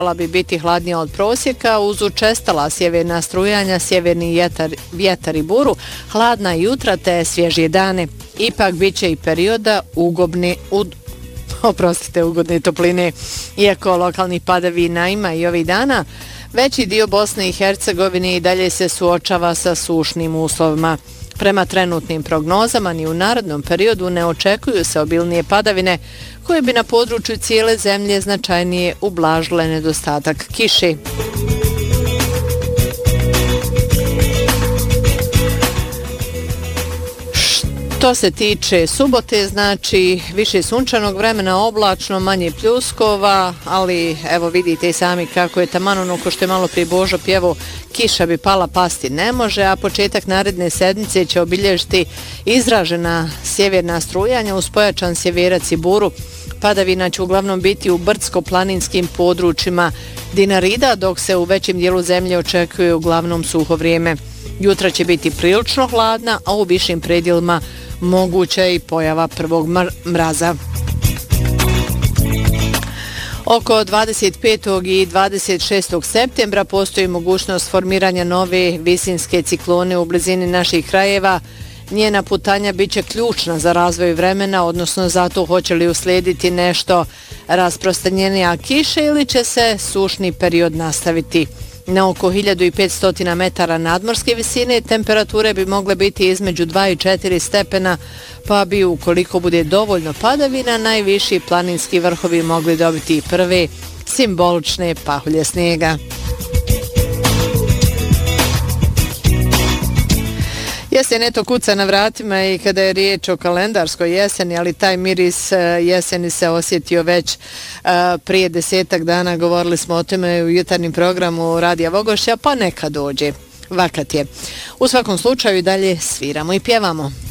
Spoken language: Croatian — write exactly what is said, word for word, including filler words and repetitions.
Trebala bi biti hladnija od prosjeka uz učestala sjeverna strujanja, sjeverni vjetar, vjetar i buru, hladna jutra te svježije dane. Ipak bit će i perioda ugodne, ud, oprostite, ugodne topline. Iako lokalnih padavina ima i ovih dana, veći dio Bosne i Hercegovine i dalje se suočava sa sušnim uslovima. Prema trenutnim prognozama ni u narednom periodu ne očekuju se obilnije padavine koje bi na području cijele zemlje značajnije ublažile nedostatak kiše. Što se tiče subote, znači više sunčanog vremena, oblačno, manje pljuskova, ali evo vidite i sami kako je taman ono ko što je malo prije Božo pjevo, kiša bi pala, pasti ne može, a početak naredne sedmice će obilježiti izražena sjeverna strujanja uz pojačan sjeverac i buru. Padavina će uglavnom biti u brdsko-planinskim područjima Dinarida, dok se u većem dijelu zemlje očekuje uglavnom suho vrijeme. Jutra će biti prilično hladna, a u višim predjelima moguća je i pojava prvog mraza. Oko dvadeset petog i dvadeset šestog septembra postoji mogućnost formiranja nove visinske ciklone u blizini naših krajeva. Njena putanja bit će ključna za razvoj vremena, odnosno zato hoće li uslijediti nešto rasprostranjenija kiše ili će se sušni period nastaviti. Na oko hiljadu petsto metara nadmorske visine temperature bi mogle biti između dva i četiri stepena, pa bi ukoliko bude dovoljno padavina, najviši planinski vrhovi mogli dobiti i prve simbolične pahulje snijega. Jesen eto kuca na vratima i kada je riječ o kalendarskoj jeseni, ali taj miris jeseni se osjetio već uh, prije desetak dana. Govorili smo o tome u jutarnjem programu Radija Vogošća, pa neka dođe. Vakat je. U svakom slučaju dalje sviramo i pjevamo.